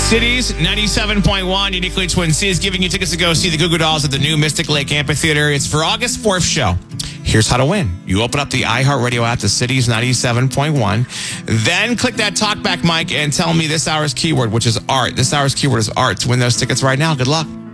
Cities 97.1, uniquely Twin Cities, giving you tickets to go see the Goo Goo Dolls at the new Mystic Lake Amphitheater. It's for August 4th show. Here's how to win. You open up the iHeartRadio app, the Cities 97.1. Then click that talkback mic and tell me this hour's keyword, which is art. This hour's keyword is art. To win those tickets right now, good luck.